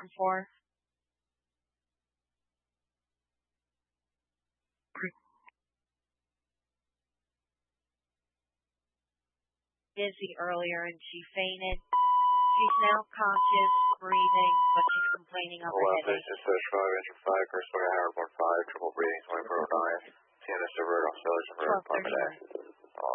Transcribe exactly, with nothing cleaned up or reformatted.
one four. Dizzy earlier and she fainted. She's now conscious, breathing, but she's complaining of her headache. This is five, engine five, first one, Howard one five, triple breathing, twenty-four oh nine. T N S over, Australia, Department A.